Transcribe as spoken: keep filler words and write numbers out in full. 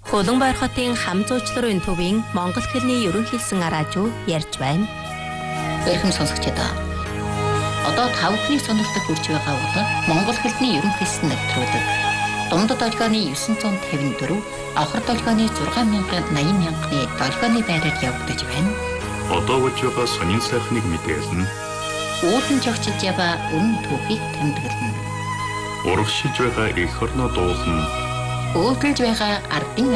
Улаанбаяр хотын хам зуучларын төвийн монгол хэлний ерөнхийлсэн араажуу ярьж байна. Эрхэм сонсогчдоо. Одоо тав хүний сонирхолтой хүрч байгаа бол монгол хэлний ерөнхийлсэн нэвтрүүлэг. Дундад долгионы дев'ять п'ятьдесят четыре, авхар долгионы шесть thousand eighty мянганы долгионы байраар явагдаж байна. Одоо болж байгаа сонин сайхныг мэдээлнэ. Үүдэн жогчилж яваа өмнө түүхийг тэмдэглэнэ. Урагшиж байгаа эх орноо дуулна. Өөдөлж байгаа ардын